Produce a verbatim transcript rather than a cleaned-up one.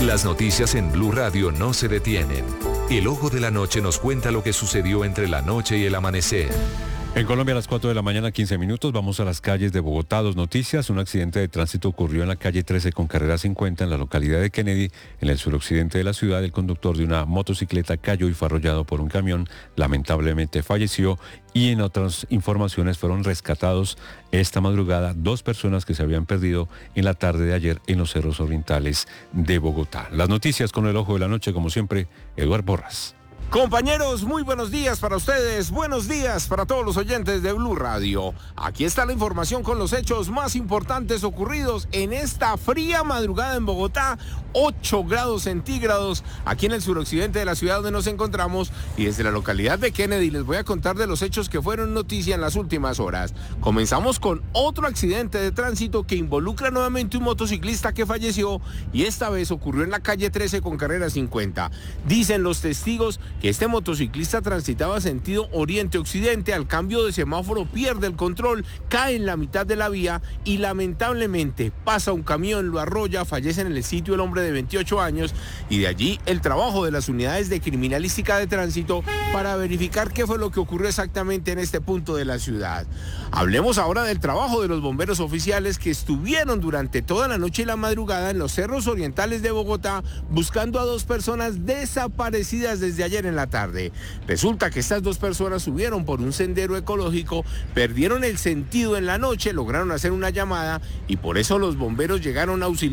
Las noticias en Blue Radio no se detienen. El ojo de la noche nos cuenta lo que sucedió entre la noche y el amanecer. En Colombia a las cuatro de la mañana, quince minutos, vamos a las calles de Bogotá. Dos noticias. Un accidente de tránsito ocurrió en la calle trece con carrera cincuenta en la localidad de Kennedy, en el suroccidente de la ciudad. El conductor de una motocicleta cayó y fue arrollado por un camión. Lamentablemente falleció. Y en otras informaciones fueron rescatados esta madrugada dos personas que se habían perdido en la tarde de ayer en los cerros orientales de Bogotá. Las noticias con el ojo de la noche, como siempre, Eduardo Porras. Compañeros, muy buenos días para ustedes, buenos días para todos los oyentes de Blue Radio. Aquí está la información con los hechos más importantes ocurridos en esta fría madrugada en Bogotá, ocho grados centígrados, aquí en el suroccidente de la ciudad donde nos encontramos, y desde la localidad de Kennedy les voy a contar de los hechos que fueron noticia en las últimas horas. Comenzamos con otro accidente de tránsito que involucra nuevamente un motociclista que falleció, y esta vez ocurrió en la calle trece con carrera cincuenta. Dicen los testigos que este motociclista transitaba sentido oriente-occidente, al cambio de semáforo pierde el control, cae en la mitad de la vía y lamentablemente pasa un camión, lo arrolla, fallece en el sitio el hombre de veintiocho años, y de allí el trabajo de las unidades de criminalística de tránsito para verificar qué fue lo que ocurrió exactamente en este punto de la ciudad. Hablemos ahora del trabajo de los bomberos oficiales que estuvieron durante toda la noche y la madrugada en los cerros orientales de Bogotá buscando a dos personas desaparecidas desde ayer en la tarde. Resulta que estas dos personas subieron por un sendero ecológico, perdieron el sentido en la noche, lograron hacer una llamada y por eso los bomberos llegaron a auxiliar